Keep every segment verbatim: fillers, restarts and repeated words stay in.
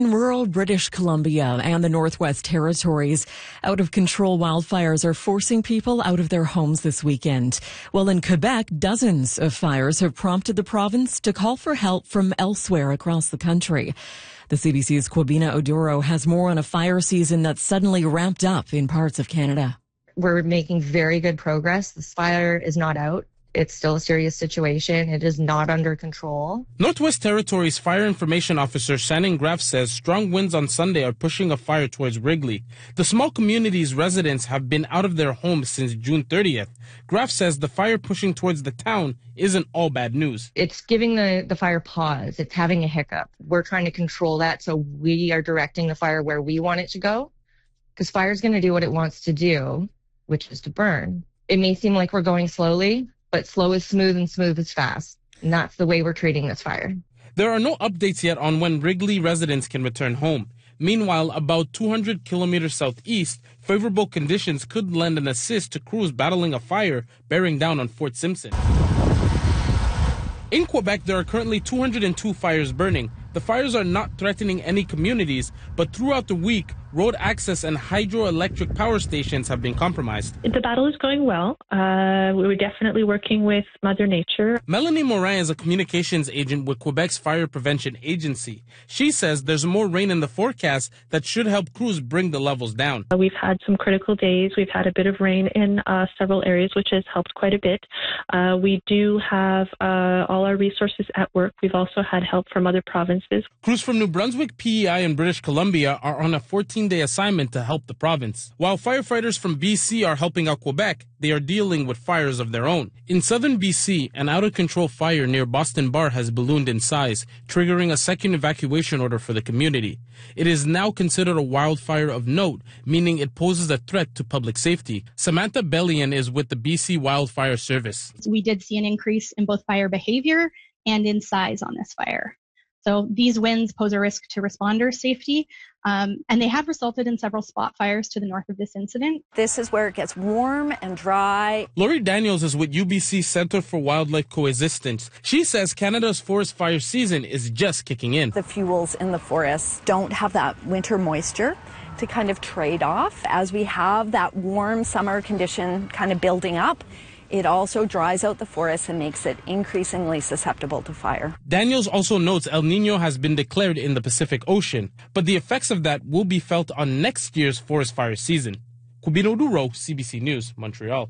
In rural British Columbia and the Northwest Territories, out-of-control wildfires are forcing people out of their homes this weekend. While in Quebec, dozens of fires have prompted the province to call for help from elsewhere across the country. The C B C's Kwabena Oduro has more on a fire season that's suddenly ramped up in parts of Canada. We're making very good progress. This fire is not out. It's still a serious situation. It is not under control. Northwest Territories Fire Information Officer Shannon Graff says strong winds on Sunday are pushing a fire towards Wrigley. The small community's residents have been out of their homes since June thirtieth. Graff says the fire pushing towards the town isn't all bad news. It's giving the, the fire pause. It's having a hiccup. We're trying to control that, so we are directing the fire where we want it to go, because fire is going to do what it wants to do, which is to burn. It may seem like we're going slowly, but slow is smooth and smooth is fast. And that's the way we're treating this fire. There are no updates yet on when Wrigley residents can return home. Meanwhile, about two hundred kilometers southeast, favorable conditions could lend an assist to crews battling a fire bearing down on Fort Simpson. In Quebec, there are currently two hundred two fires burning. The fires are not threatening any communities, but throughout the week, road access and hydroelectric power stations have been compromised. The battle is going well. Uh, we're definitely working with Mother Nature. Melanie Morin is a communications agent with Quebec's Fire Prevention Agency. She says there's more rain in the forecast that should help crews bring the levels down. Uh, we've had some critical days. We've had a bit of rain in uh, several areas, which has helped quite a bit. Uh, we do have uh, all our resources at work. We've also had help from other provinces. Crews from New Brunswick, P E I, and British Columbia are on a fourteen-day assignment to help the province. While firefighters from B C are helping out Quebec, they are dealing with fires of their own. In southern B C, an out-of-control fire near Boston Bar has ballooned in size, triggering a second evacuation order for the community. It is now considered a wildfire of note, meaning it poses a threat to public safety. Samantha Bellion is with the B C Wildfire Service. We did see an increase in both fire behavior and in size on this fire. So these winds pose a risk to responder safety, um, and they have resulted in several spot fires to the north of this incident. This is where it gets warm and dry. Lori Daniels is with U B C Center for Wildlife Coexistence. She says Canada's forest fire season is just kicking in. The fuels in the forests don't have that winter moisture to kind of trade off. As we have that warm summer condition kind of building up, it also dries out the forest and makes it increasingly susceptible to fire. Daniels also notes El Nino has been declared in the Pacific Ocean, but the effects of that will be felt on next year's forest fire season. Kwabena Oduro, C B C News, Montreal.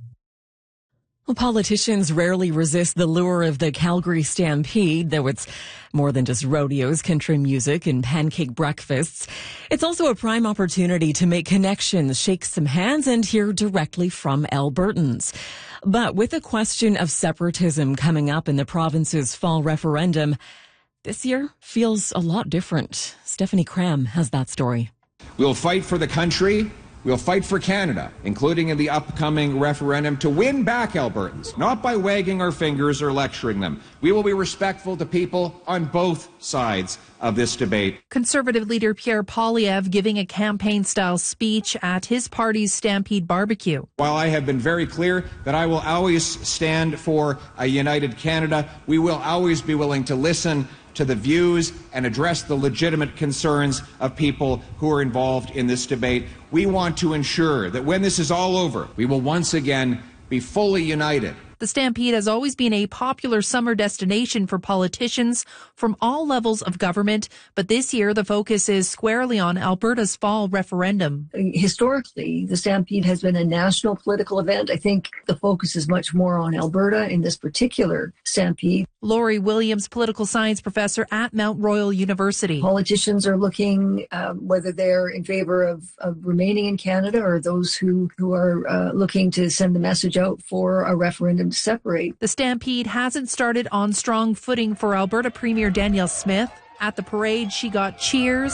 Well, politicians rarely resist the lure of the Calgary Stampede, though it's more than just rodeos, country music, and pancake breakfasts. It's also a prime opportunity to make connections, shake some hands, and hear directly from Albertans. But with the question of separatism coming up in the province's fall referendum, this year feels a lot different. Stephanie Cram has that story. We'll fight for the country. We'll fight for Canada, including in the upcoming referendum, to win back Albertans, not by wagging our fingers or lecturing them. We will be respectful to people on both sides of this debate. Conservative leader Pierre Poilievre giving a campaign-style speech at his party's Stampede barbecue. While I have been very clear that I will always stand for a united Canada, we will always be willing to listen to the views and address the legitimate concerns of people who are involved in this debate. We want to ensure that when this is all over, we will once again be fully united. The Stampede has always been a popular summer destination for politicians from all levels of government, but this year the focus is squarely on Alberta's fall referendum. Historically, the Stampede has been a national political event. I think the focus is much more on Alberta in this particular Stampede. Laurie Williams, political science professor at Mount Royal University. Politicians are looking um, whether they're in favor of, of remaining in Canada or those who, who are uh, looking to send the message out for a referendum to separate. The Stampede hasn't started on strong footing for Alberta Premier Danielle Smith. At the parade, she got cheers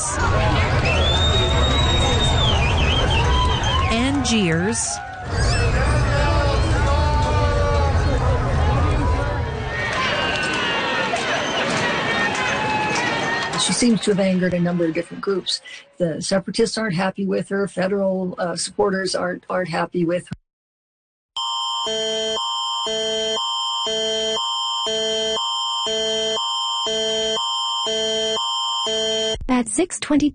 and jeers. She seems to have angered a number of different groups. The separatists aren't happy with her. Federal uh, supporters aren't aren't happy with her. At six twenty-two